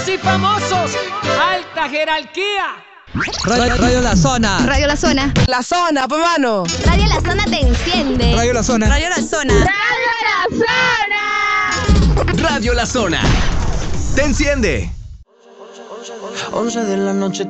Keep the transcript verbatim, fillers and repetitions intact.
Sí, famosos, alta jerarquía. Radio, Radio La Zona. Radio La Zona. La Zona, pues mano. Radio La Zona te enciende. Radio La Zona. Radio La Zona. Radio La Zona. Radio La Zona. Te enciende. once de la noche.